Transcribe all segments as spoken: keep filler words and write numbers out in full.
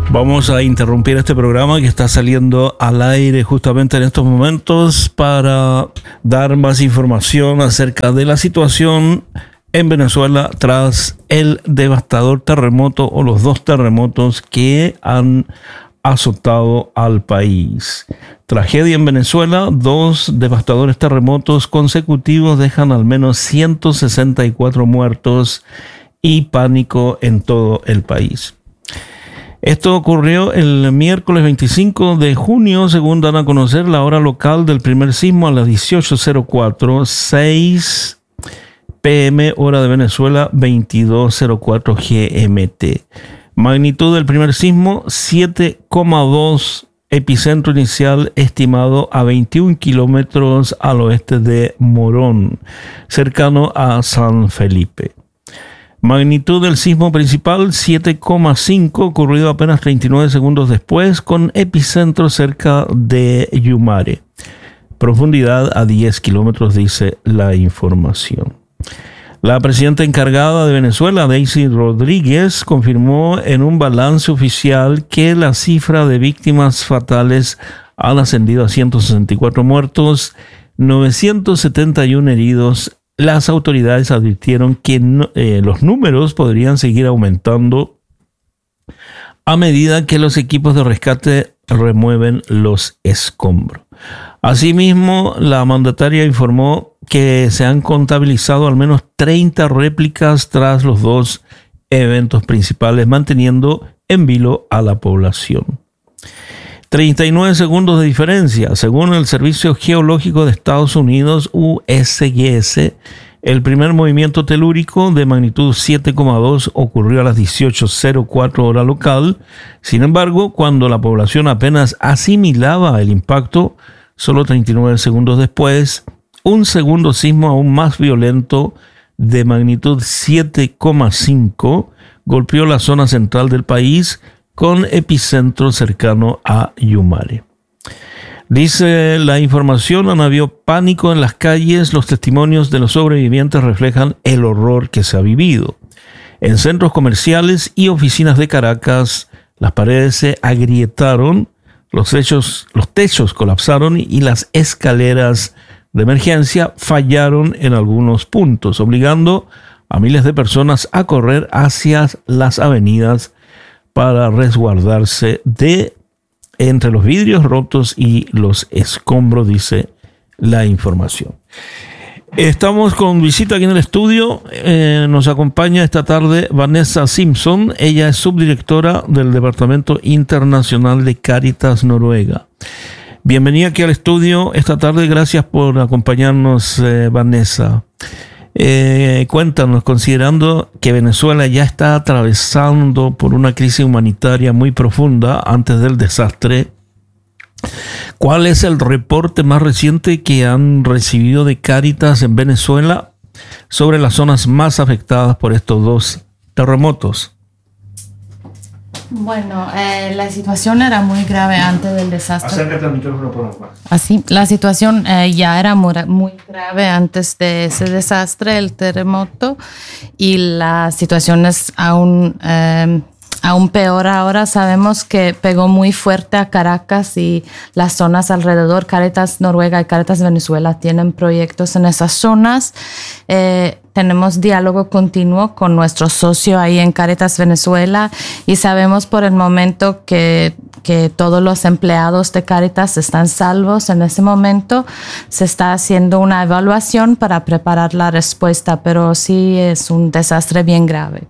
Vamos a interrumpir este programa que está saliendo al aire justamente en estos momentos para dar más información acerca de la situación en Venezuela tras el devastador terremoto o los dos terremotos que han azotado al país. Tragedia en Venezuela, dos devastadores terremotos consecutivos dejan al menos ciento sesenta y cuatro muertos y pánico en todo el país. Esto ocurrió el miércoles veinticinco de junio, según dan a conocer la hora local del primer sismo a las dieciocho cero cuatro, seis p m hora de Venezuela, veintidós cero cuatro G M T. Magnitud del primer sismo, siete coma dos, epicentro inicial estimado a veintiún kilómetros al oeste de Morón, cercano a San Felipe. Magnitud del sismo principal, siete coma cinco, ocurrido apenas treinta y nueve segundos después, con epicentro cerca de Yumare. Profundidad a diez kilómetros, dice la información. La presidenta encargada de Venezuela, Daisy Rodríguez, confirmó en un balance oficial que la cifra de víctimas fatales ha ascendido a ciento sesenta y cuatro muertos, novecientos setenta y uno heridos. Las autoridades advirtieron que no, eh, los números podrían seguir aumentando a medida que los equipos de rescate remueven los escombros. Asimismo, la mandataria informó que se han contabilizado al menos treinta réplicas tras los dos eventos principales, manteniendo en vilo a la población. treinta y nueve segundos de diferencia. Según el Servicio Geológico de Estados Unidos, U S G S, el primer movimiento telúrico de magnitud siete coma dos ocurrió a las dieciocho cero cuatro hora local. Sin embargo, cuando la población apenas asimilaba el impacto, solo treinta y nueve segundos después, un segundo sismo aún más violento de magnitud siete coma cinco golpeó la zona central del país, con epicentro cercano a Yumare. Dice la información, han habido pánico en las calles, los testimonios de los sobrevivientes reflejan el horror que se ha vivido. En centros comerciales y oficinas de Caracas, las paredes se agrietaron, los techos, los techos colapsaron y las escaleras de emergencia fallaron en algunos puntos, obligando a miles de personas a correr hacia las avenidas para resguardarse de entre los vidrios rotos y los escombros, dice la información. Estamos con visita aquí en el estudio. Eh, nos acompaña esta tarde Vanessa Simpson. Ella es subdirectora del Departamento Internacional de Cáritas Noruega. Bienvenida aquí al estudio esta tarde. Gracias por acompañarnos, eh, Vanessa. Eh, cuéntanos, considerando que Venezuela ya está atravesando por una crisis humanitaria muy profunda antes del desastre, ¿cuál es el reporte más reciente que han recibido de Cáritas en Venezuela sobre las zonas más afectadas por estos dos terremotos? Bueno, eh, la situación era muy grave antes del desastre. Acércate al micrófono por favor. Así, la situación eh, ya era muy, muy grave antes de ese desastre, el terremoto, y la situación es aún, eh, aún peor ahora. Sabemos que pegó muy fuerte a Caracas y las zonas alrededor. Cáritas Noruega y Cáritas Venezuela tienen proyectos en esas zonas. Eh, Tenemos diálogo continuo con nuestro socio ahí en Cáritas Venezuela y sabemos por el momento que, que todos los empleados de Cáritas están salvos. En ese momento se está haciendo una evaluación para preparar la respuesta, pero sí es un desastre bien grave.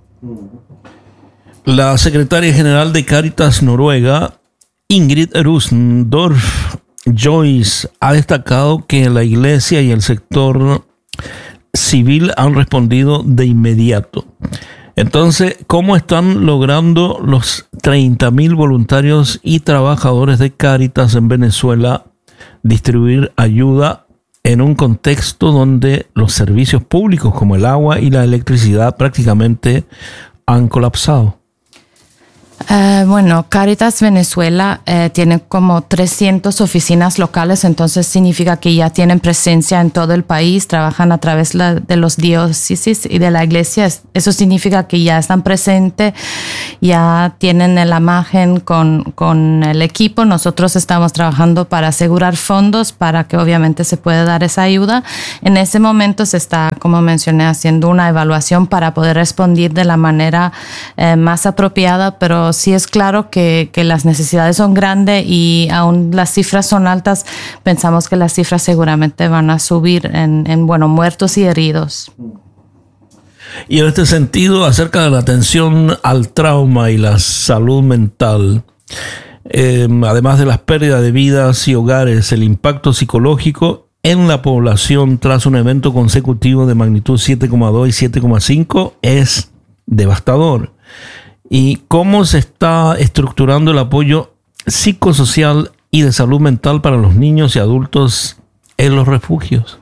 La secretaria general de Cáritas Noruega, Ingrid Rusendorf Joyce, ha destacado que la iglesia y el sector civil han respondido de inmediato. Entonces, ¿cómo están logrando los treinta mil voluntarios y trabajadores de Cáritas en Venezuela distribuir ayuda en un contexto donde los servicios públicos como el agua y la electricidad prácticamente han colapsado? Uh, bueno, Cáritas Venezuela eh, tiene como trescientas oficinas locales, entonces significa que ya tienen presencia en todo el país, trabajan a través la, de los diócesis y de la iglesia. Eso significa que ya están presentes, ya tienen la imagen con, con el equipo. Nosotros estamos trabajando para asegurar fondos para que obviamente se pueda dar esa ayuda. En ese momento se está, como mencioné, haciendo una evaluación para poder responder de la manera eh, más apropiada, pero sí es claro que, que las necesidades son grandes y aún las cifras son altas. Pensamos que las cifras seguramente van a subir en, en bueno, muertos y heridos. Y en este sentido, acerca de la atención al trauma y la salud mental, eh, además de las pérdidas de vidas y hogares, el impacto psicológico en la población tras un evento consecutivo de magnitud siete coma dos y siete coma cinco es devastador. ¿Y cómo se está estructurando el apoyo psicosocial y de salud mental para los niños y adultos en los refugios?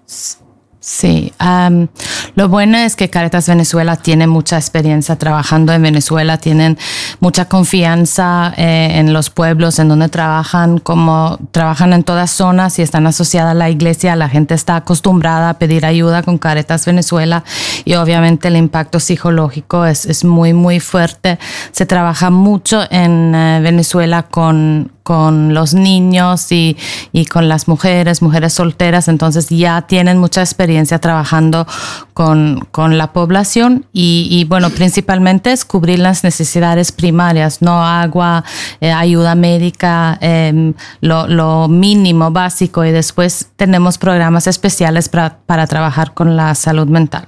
Sí, um, lo bueno es que Cáritas Venezuela tiene mucha experiencia trabajando en Venezuela, tienen mucha confianza eh, en los pueblos en donde trabajan, como trabajan en todas zonas y están asociadas a la iglesia. La gente está acostumbrada a pedir ayuda con Cáritas Venezuela y obviamente el impacto psicológico es, es muy, muy fuerte. Se trabaja mucho en eh, Venezuela con con los niños y, y con las mujeres, mujeres solteras, entonces ya tienen mucha experiencia trabajando con, con la población y, y bueno, principalmente es cubrir las necesidades primarias, no agua, eh, ayuda médica, eh, lo, lo mínimo básico, y después tenemos programas especiales para, para trabajar con la salud mental.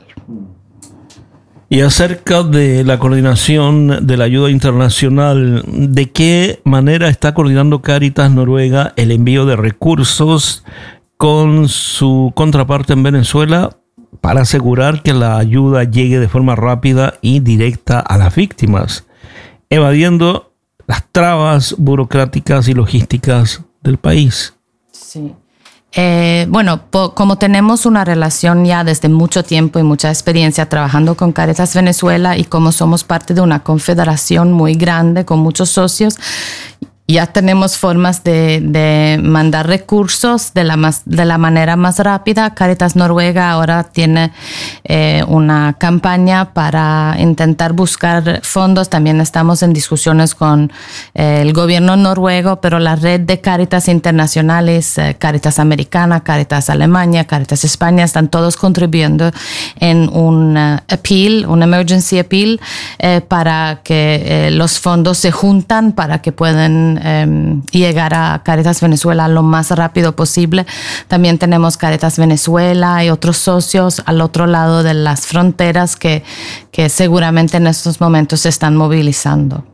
Y acerca de la coordinación de la ayuda internacional, ¿de qué manera está coordinando Cáritas Noruega el envío de recursos con su contraparte en Venezuela para asegurar que la ayuda llegue de forma rápida y directa a las víctimas, evadiendo las trabas burocráticas y logísticas del país? Sí. Eh, bueno, po, como tenemos una relación ya desde mucho tiempo y mucha experiencia trabajando con Cáritas Venezuela y como somos parte de una confederación muy grande con muchos socios, ya tenemos formas de, de mandar recursos de la, más, de la manera más rápida. Cáritas Noruega ahora tiene eh, una campaña para intentar buscar fondos. También estamos en discusiones con eh, el gobierno noruego, pero la red de Cáritas internacionales, eh, Cáritas Americana, Cáritas Alemania, Cáritas España, están todos contribuyendo en un uh, appeal, un emergency appeal, eh, para que eh, los fondos se juntan para que puedan Eh, llegar a Cáritas Venezuela lo más rápido posible. También tenemos Cáritas Venezuela y otros socios al otro lado de las fronteras que, que seguramente en estos momentos se están movilizando.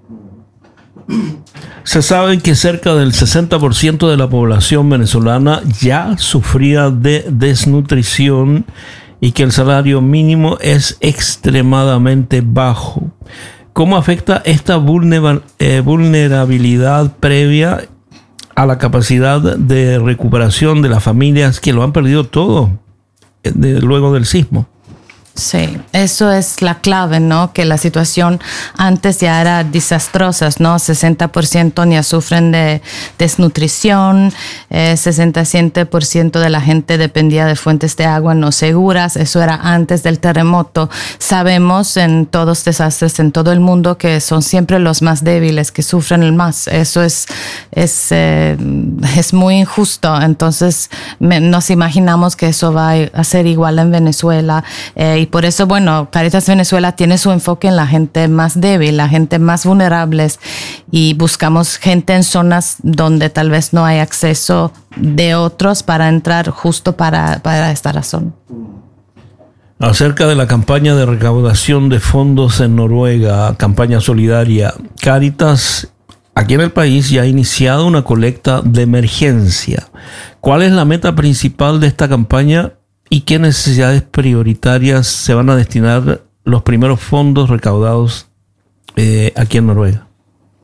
Se sabe que cerca del sesenta por ciento de la población venezolana ya sufría de desnutrición y que el salario mínimo es extremadamente bajo. ¿Cómo afecta esta vulnerabilidad previa a la capacidad de recuperación de las familias que lo han perdido todo de, luego del sismo? Sí, eso es la clave, ¿no? Que la situación antes ya era desastrosa, ¿no? sesenta por ciento ya sufren de desnutrición, eh, sesenta y siete por ciento de la gente dependía de fuentes de agua no seguras. Eso era antes del terremoto. Sabemos en todos los desastres en todo el mundo que son siempre los más débiles que sufren el más. Eso es, es, eh, es muy injusto. Entonces me, nos imaginamos que eso va a ser igual en Venezuela. Eh, y por eso, bueno, Cáritas Venezuela tiene su enfoque en la gente más débil, la gente más vulnerable, y buscamos gente en zonas donde tal vez no hay acceso de otros para entrar justo para, para esta razón. Acerca de la campaña de recaudación de fondos en Noruega, campaña solidaria, Cáritas aquí en el país ya ha iniciado una colecta de emergencia. ¿Cuál es la meta principal de esta campaña? ¿Y qué necesidades prioritarias se van a destinar los primeros fondos recaudados eh, aquí en Noruega?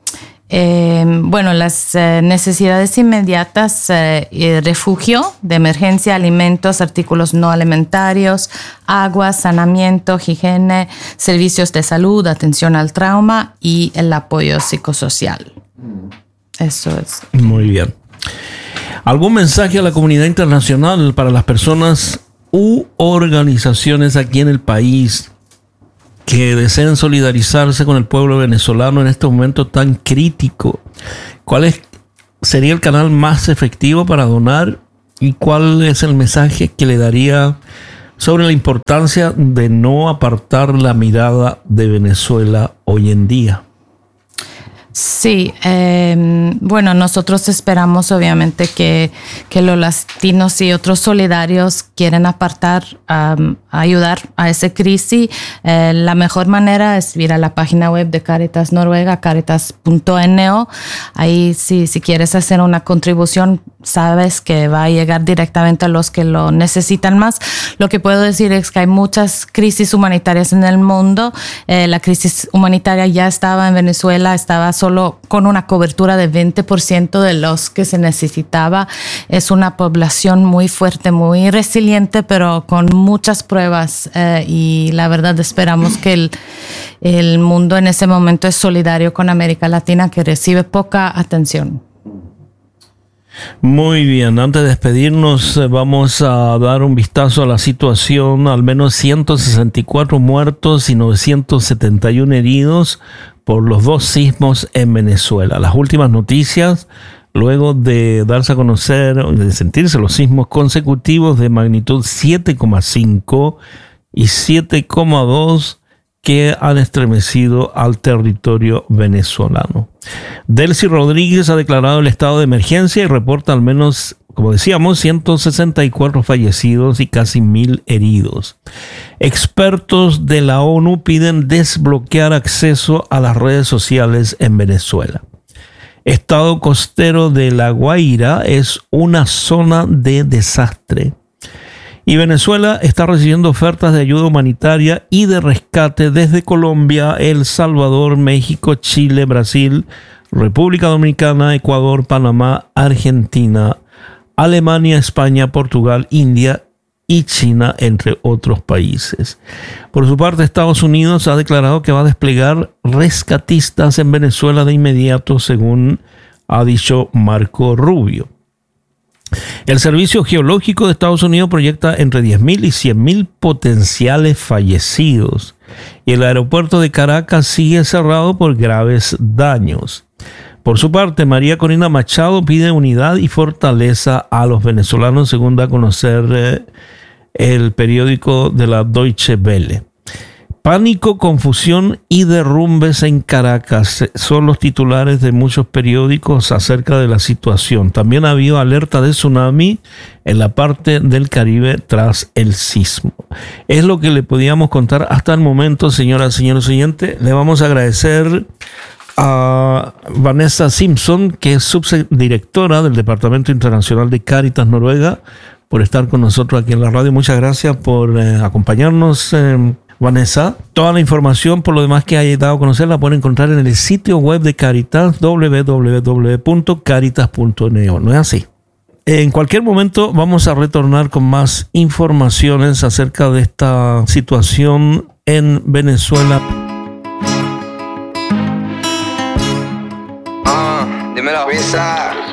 Eh, bueno, las eh, necesidades inmediatas, eh, eh, refugio de emergencia, alimentos, artículos no alimentarios, agua, saneamiento, higiene, servicios de salud, atención al trauma y el apoyo psicosocial. Eso es. Muy bien. ¿Algún mensaje a la comunidad internacional para las personas u organizaciones aquí en el país que deseen solidarizarse con el pueblo venezolano en este momento tan crítico? ¿Cuál es, sería el canal más efectivo para donar y cuál es el mensaje que le daría sobre la importancia de no apartar la mirada de Venezuela hoy en día? Sí, eh, bueno, nosotros esperamos obviamente que, que los latinos y otros solidarios quieren apartar, um, ayudar a esa crisis. Eh, la mejor manera es ir a la página web de Cáritas Noruega, caritas punto no. Ahí si, si quieres hacer una contribución, sabes que va a llegar directamente a los que lo necesitan más. Lo que puedo decir es que hay muchas crisis humanitarias en el mundo. Eh, la crisis humanitaria ya estaba en Venezuela, estaba solo con una cobertura de veinte por ciento de los que se necesitaba. Es una población muy fuerte, muy resiliente, pero con muchas pruebas. Eh, y la verdad esperamos que el, el mundo en ese momento es solidario con América Latina, que recibe poca atención. Muy bien, antes de despedirnos vamos a dar un vistazo a la situación. Al menos ciento sesenta y cuatro muertos y novecientos setenta y uno heridos por los dos sismos en Venezuela. Las últimas noticias, luego de darse a conocer, de sentirse los sismos consecutivos de magnitud siete coma cinco y siete coma dos que han estremecido al territorio venezolano. Delcy Rodríguez ha declarado el estado de emergencia y reporta al menos, como decíamos, ciento sesenta y cuatro fallecidos y casi mil heridos. Expertos de la ONU piden desbloquear acceso a las redes sociales en Venezuela. Estado costero de La Guaira es una zona de desastre. Y Venezuela está recibiendo ofertas de ayuda humanitaria y de rescate desde Colombia, El Salvador, México, Chile, Brasil, República Dominicana, Ecuador, Panamá, Argentina, Alemania, España, Portugal, India y China, entre otros países. Por su parte, Estados Unidos ha declarado que va a desplegar rescatistas en Venezuela de inmediato, según ha dicho Marco Rubio. El Servicio Geológico de Estados Unidos proyecta entre diez mil y cien mil potenciales fallecidos y el aeropuerto de Caracas sigue cerrado por graves daños. Por su parte, María Corina Machado pide unidad y fortaleza a los venezolanos, según da a conocer eh, el periódico de la Deutsche Welle. Pánico, confusión y derrumbes en Caracas son los titulares de muchos periódicos acerca de la situación. También ha habido alerta de tsunami en la parte del Caribe tras el sismo. Es lo que le podíamos contar hasta el momento, señoras y señores oyentes. Le vamos a agradecer a Vanessa Simpson, que es subdirectora del Departamento Internacional de Cáritas Noruega, por estar con nosotros aquí en la radio. Muchas gracias por eh, acompañarnos, eh, Vanessa. Toda la información, por lo demás que haya dado a conocer, la pueden encontrar en el sitio web de Cáritas, doble u doble u doble u punto caritas punto no. ¿No es así? En cualquier momento vamos a retornar con más informaciones acerca de esta situación en Venezuela. Ah, dímelo, Visa.